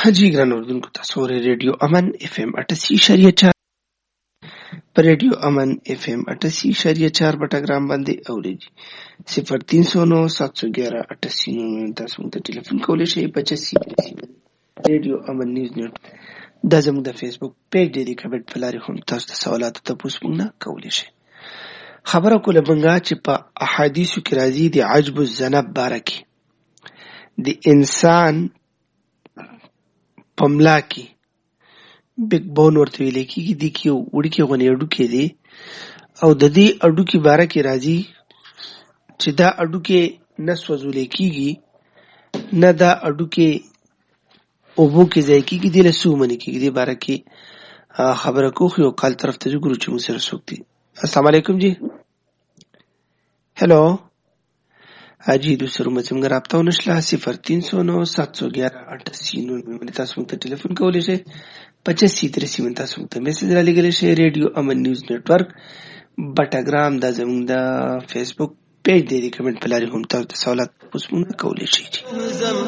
جی ګران اردوونکو، تاسو اورئ ریډیو امن اف ام 88.4 په ریډیو امن اف ام 88.4 بټګرام باندې اورئ. 0309 711 88 تاسو موږ ته ټلیفون کولی شئ. 85 ریډیو امن نیوز نیټ دا زموږ د فیسبوک پیج دی. د کمنټ په لارې هم تاسو ته سوالات او تپوس موږ نه کولی شئ. خبره کوله موږ چې په احادیثو کې راځي د عجب الذنب باره کې د انسان په ملا کې بیک بون ورته ویل کېږي. دې کې یو وړوکی غونې هډوکی دی او د دې هډوکي باره کې راځي چې دا هډوکی نه سوځولی کېږي نه دا هډوکی اوبو کې ځای کېږي. دې له څه ومنې کېږي دې باره کې خبره کوو. خو یو کال طرف ته ګورو چې موږ سره څوک دي. السلام علیکم جی. هلو جی دوسرو مې څنګه رابطه ونه شله. 0309 711 88 تاسو موږ ته ټلیفون کولی شئ. 85 تاسو موږ ته میسج را لېږلی شئ. ریډیو امن نیوز نیټورک بټګرام دا زموږ د فیسبوک پیج دی. د کمنټ په لارې هم تاسو ته سوالات تپوس موږ کولی شئ.